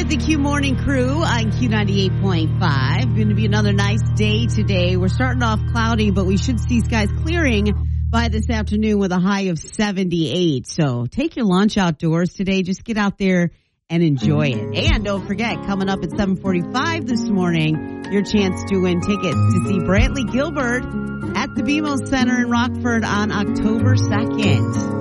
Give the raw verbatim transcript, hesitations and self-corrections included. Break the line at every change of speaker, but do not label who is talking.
with the Q Morning Crew on Q ninety-eight point five. Going to be another nice day today. We're starting off cloudy, but we should see skies clearing by this afternoon with a high of seventy-eight. So take your lunch outdoors today. Just get out there and enjoy it. And don't forget, coming up at seven forty-five this morning, your chance to win tickets to see Brantley Gilbert at the B M O Center in Rockford on October second.